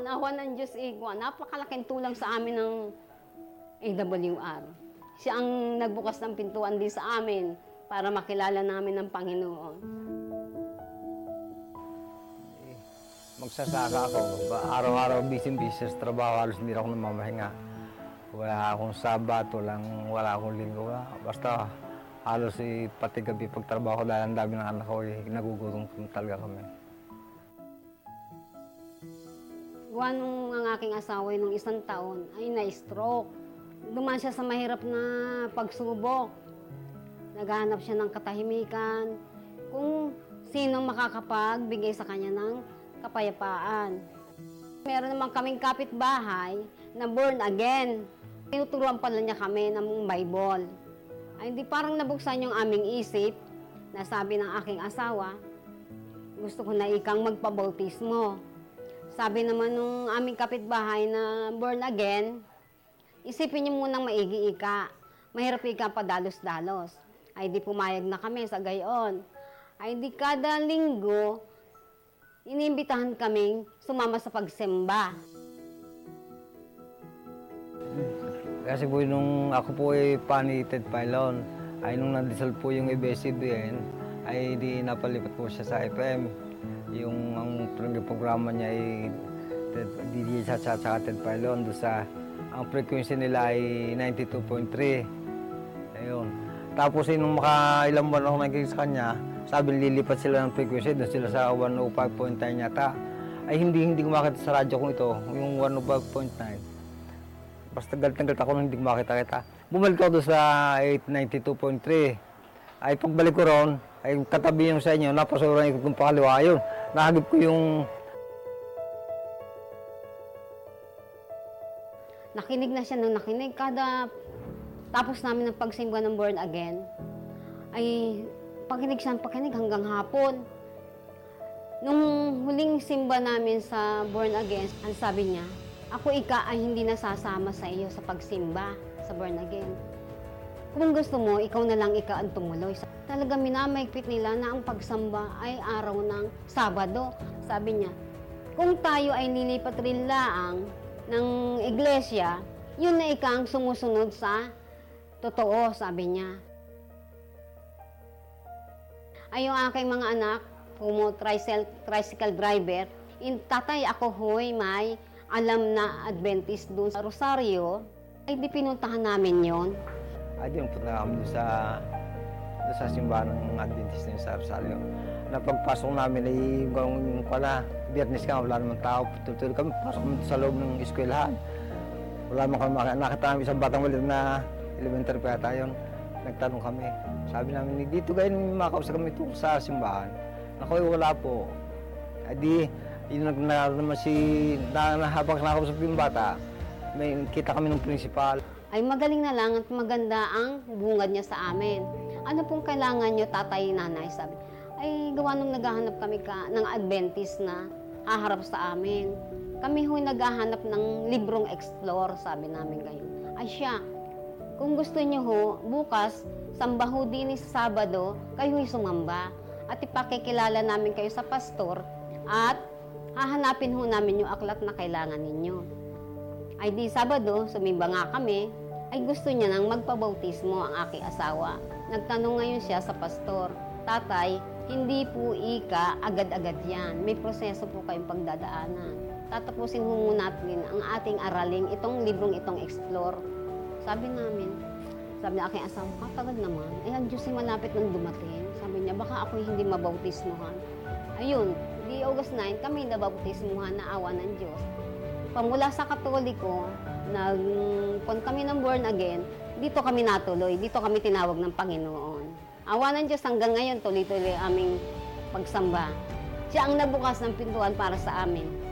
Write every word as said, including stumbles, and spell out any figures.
Nawa ng Diyos Igwa, napakalaking tulong sa amin ng A W R. Siya ang nagbukas ng pintuan din sa amin para makilala namin ng Panginoon. Magsasaka ako. Araw-araw busy-busy sa trabaho, halos hindi ako namamahinga. Wala akong sabat, walang, wala akong linggo. Wala. Basta halos eh, pati gabi pagtrabaho dahil ang dami ng anak ko, eh, nagugutom talaga kami. Gawa nung ang aking asawa nung isang taon ay na-stroke. Dumaan siya sa mahirap na pagsubok. Naghahanap siya ng katahimikan. Kung sino makakapagbigay sa kanya ng kapayapaan. Meron naman kaming kapitbahay na born again. Tinuturuan pala niya kami ng Bible. Ay hindi parang nabuksan yung aming isip na sabi ng aking asawa, gusto ko na ikang magpabautismo. Sabi naman nung aming kapitbahay na born again, isipin niyo munang maigi ika. Mahirap ika padalos-dalos. Ay di pumayag na kami sa gayon. Ay di kada linggo, iniimbitahan kaming sumama sa pagsimba. Kasi po nung ako po ay panited pylon, ay nung nandisal po yung A B S C B N, ay di napalipat po siya sa F M. Yung ang programa niya ay D D sa sa sa Ted Pylon, doon sa ang frequency nila ay ninety-two point three. Ayun. Tapos eh, nung makailang buwan ako naging sa kanya, sabi lilipat sila ng frequency, doon sila sa one oh five point nine yata. Ay hindi hindi ko makita sa radyo kong ito, yung one oh five point nine. Basta galit na galit ako nung hindi ko makita-kita. Bumalik ako doon sa eight ninety-two point three. Ay pagbalik ko ron, ay katabi yung sa inyo, napasuran ko itong pakaliwa. Ayun, nakagip ko yung... Nakinig na siya nung nakinig. Kada tapos namin ng pagsimba ng born again, ay pakinig siya ng pakinig hanggang hapon. Nung huling simba namin sa born again, ang sabi niya, ako ika ay hindi nasasama sa iyo sa pagsimba sa born again. Kung gusto mo, ikaw na lang ika ang tumuloy. Talaga minamaigpit nila na ang pagsamba ay araw ng Sabado. Sabi niya, kung tayo ay nilipat rin laang ng iglesia, yun na ika ang sumusunod sa totoo, sabi niya. Ay yung aking mga anak, kumo tricycle, tricycle driver, in tatay ako hoy may alam na Adventist doon sa Rosario, ay di pinuntahan namin yon. Ay, di punta kami doon sa, doon sa simbahan ng Adventist na sa Rosario. Napagpasok namin ay yung pala, Biyernes ka, wala namang tao. Tutuloy kami, pasok kami sa loob ng eskwelahan. Wala naman kami makita. Nakita namin isang batang maliit na elementary pa yata yun. Nagtanong kami. Sabi namin, dito kayo makausap kami tungkol sa simbahan. Naku, wala po. Ay di, yun na naman si, na, na, habang nakausap yung bata, may kita kami ng principal. Ay magaling na lang at maganda ang bungad niya sa amin. Ano pong kailangan niyo, tatay, nanay? Sabi, ay gawa nung naghahanap kami ka, ng Adventist na haharap sa amin. Kami ho'y naghahanap ng librong explore, sabi namin ngayon. Ay siya, kung gusto niyo ho, bukas, samba ho din sa Sabado, kayo ho'y sumamba. At ipakikilala namin kayo sa pastor at hahanapin ho namin yung aklat na kailangan ninyo. Ay di Sabado, sumimba nga kami, ay gusto niya nang magpabautismo ang aking asawa. Nagtanong ngayon siya sa pastor, tatay, hindi po ika agad-agad yan. May proseso po kayong pagdadaanan. Tatapusin ho muna natin ang ating araling, itong librong itong explore. Sabi namin, sabi na aking asawa, katagal naman. Eh, ang Diyos ay malapit nang dumating. Sabi niya, baka ako hindi mabautismuhan. Ayun, di August nine, kami nabautismuhan na awa ng Diyos. Pamula sa Katoliko, nagpun kami ng born again, dito kami natuloy, dito kami tinawag ng Panginoon. Awa ng Diyos hanggang ngayon, tuloy-tuloy aming pagsamba. Siya ang nabukas ng pintuan para sa amin.